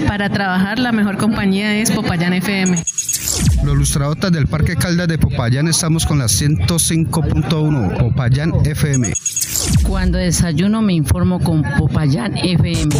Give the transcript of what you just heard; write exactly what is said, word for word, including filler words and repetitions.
Para trabajar la mejor compañía es Popayán F M. Los lustradotas del Parque Caldas de Popayán estamos con la ciento cinco punto uno, Popayán F M. Cuando desayuno me informo con Popayán F M.